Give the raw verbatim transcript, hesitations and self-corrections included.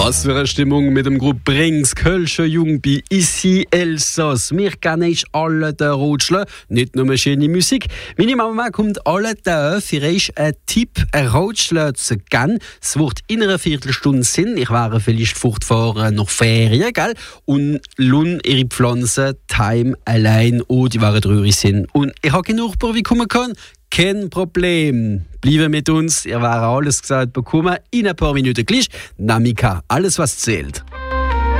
Was für eine Stimmung mit dem Gruppe Brings, Kölscher Jungbi, ici Elsass. Wir kennen nicht alle den Rutschler, nicht nur schöne Musik. Meine Mama kommt alle Tage für euch einen Tipp, einen Rutschler zu geben. Es wird in einer Viertelstunde sein. Ich wäre vielleicht fortfahren nach Ferien, gell? Und lun ihre Pflanzen time allein, oh, die waren traurig sind. Und ich habe genug, wo ich kommen kann. Kein Problem. Bleibe mit uns, ihr werdet alles gesagt bekommen. In ein paar Minuten gleich. Namika, alles was zählt.